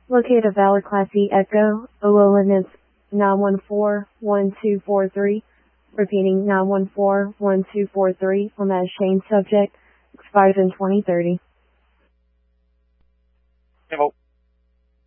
Locate a valid Class E Echo. OLN is 914-1243. Repeating 914-1243 on that Shane subject. Expires in 2030. Hello.